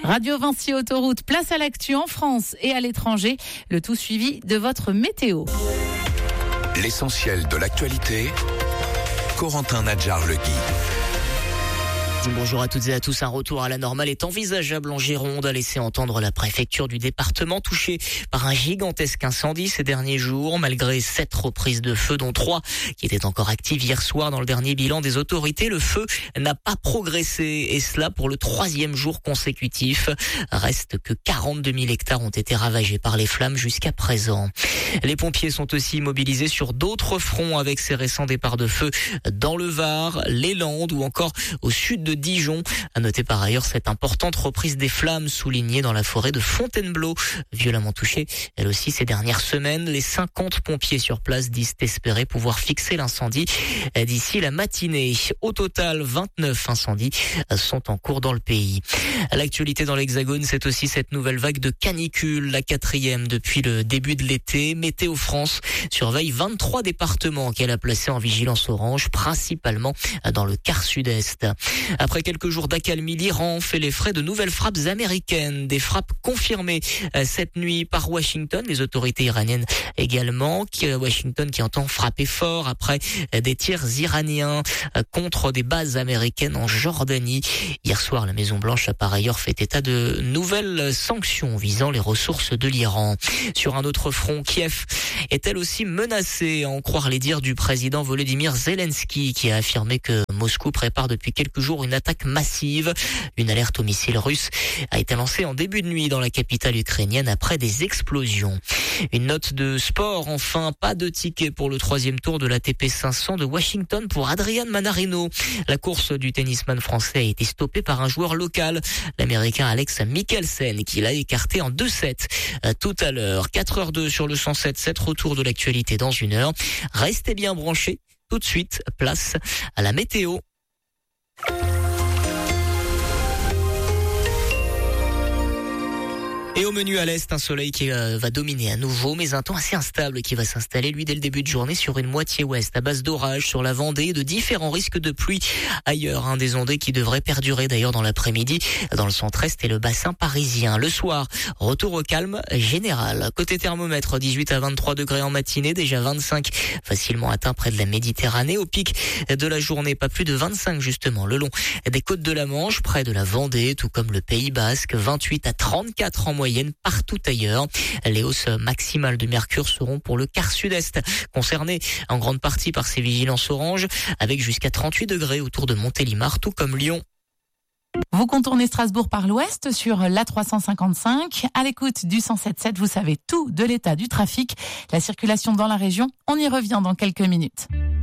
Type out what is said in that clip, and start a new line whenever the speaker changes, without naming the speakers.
Radio Vinci Autoroute, place à l'actu en France et à l'étranger. Le tout suivi de votre météo.
L'essentiel de l'actualité, Corentin Nadjar-Legui.
Bonjour à toutes et à tous. Un retour à la normale est envisageable en Gironde, a laissé entendre la préfecture du département, touchée par un gigantesque incendie ces derniers jours. Malgré 7 reprises de feu, dont 3 qui étaient encore actives hier soir dans le dernier bilan des autorités, le feu n'a pas progressé, et cela pour le 3e jour consécutif. Reste que 42 000 hectares ont été ravagés par les flammes jusqu'à présent. Les pompiers sont aussi mobilisés sur d'autres fronts avec ces récents départs de feu dans le Var, les Landes ou encore au sud de Dijon. À noter par ailleurs cette importante reprise des flammes soulignée dans la forêt de Fontainebleau, violemment touchée elle aussi ces dernières semaines. Les 50 pompiers sur place disent espérer pouvoir fixer l'incendie d'ici la matinée. Au total, 29 incendies sont en cours dans le pays. L'actualité dans l'Hexagone, c'est aussi cette nouvelle vague de canicule, la 4e depuis le début de l'été. Météo France surveille 23 départements qu'elle a placés en vigilance orange, principalement dans le quart sud-est. Après quelques jours d'accalmie, l'Iran fait les frais de nouvelles frappes américaines. Des frappes confirmées cette nuit par Washington, les autorités iraniennes également. Washington qui entend frapper fort après des tirs iraniens contre des bases américaines en Jordanie. Hier soir, la Maison-Blanche a par ailleurs fait état de nouvelles sanctions visant les ressources de l'Iran. Sur un autre front, Kiev est elle aussi menacée, à en croire les dires du président Volodymyr Zelensky, qui a affirmé que Moscou prépare depuis quelques jours une attaque massive. Une alerte aux missiles russes a été lancée en début de nuit dans la capitale ukrainienne après des explosions. Une note de sport, enfin, pas de ticket pour le 3e tour de l'ATP 500 de Washington pour Adrian Manarino. La course du tennisman français a été stoppée par un joueur local, l'américain Alex Michelsen, qui l'a écarté en 2-7 tout à l'heure. 4h02 sur le 107.7, retour de l'actualité dans 1 heure. Restez bien branchés. Tout de suite, place à la météo. Et au menu à l'est, un soleil qui va dominer à nouveau, mais un temps assez instable qui va s'installer, lui, dès le début de journée sur une moitié ouest, à base d'orages sur la Vendée, de différents risques de pluie ailleurs, des ondées qui devraient perdurer d'ailleurs dans l'après-midi, dans le centre-est et le bassin parisien. Le soir, retour au calme général. Côté thermomètre, 18 à 23 degrés en matinée, déjà 25 facilement atteints près de la Méditerranée. Au pic de la journée, pas plus de 25 justement, le long des côtes de la Manche, près de la Vendée, tout comme le Pays Basque, 28 à 34 en moyenne partout ailleurs. Les hausses maximales de mercure seront pour le quart sud-est, concerné en grande partie par ces vigilances oranges, avec jusqu'à 38 degrés autour de Montélimar, tout comme Lyon.
Vous contournez Strasbourg par l'ouest sur l'A355. À l'écoute du 107.7, vous savez tout de l'état du trafic, la circulation dans la région. On y revient dans quelques minutes.